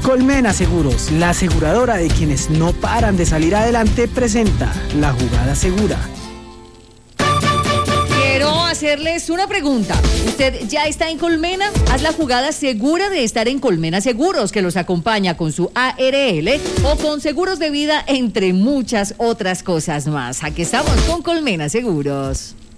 Colmena Seguros, la aseguradora de quienes no paran de salir adelante, presenta La Jugada Segura. Quiero hacerles una pregunta. ¿Usted ya está en Colmena? Haz la jugada segura de estar en Colmena Seguros, que los acompaña con su ARL o con seguros de vida, entre muchas otras cosas más. Aquí estamos con Colmena Seguros.